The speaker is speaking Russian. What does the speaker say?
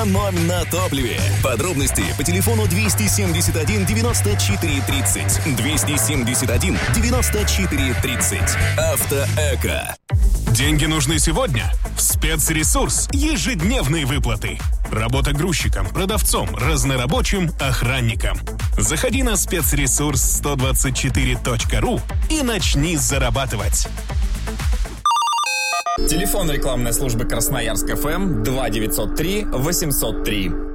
эконом на топливе. Подробности по телефону 271 94 30. 271 94 30. Автоэко. Деньги нужны сегодня? Спецресурс. Ежедневные выплаты. Работа грузчиком, продавцом, разнорабочим, охранником. Заходи на спецресурс124.ру и начни зарабатывать. Телефон рекламной службы Красноярск ФМ 2903 803.